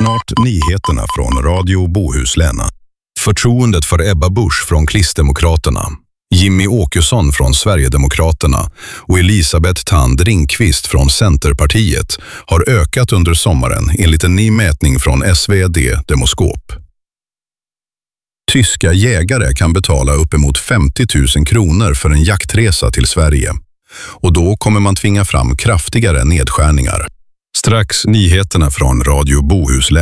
Snart nyheterna från Radio Bohuslän. Förtroendet för Ebba Busch från Kristdemokraterna, Jimmy Åkesson från Sverigedemokraterna och Elisabeth Thand Ringqvist från Centerpartiet har ökat under sommaren enligt en ny mätning från SvD Demoskop. Tyska jägare kan betala uppemot 50 000 kronor för en jaktresa till Sverige. Och då kommer man tvinga fram kraftigare nedskärningar. Strax nyheterna från Radio Bohuslän.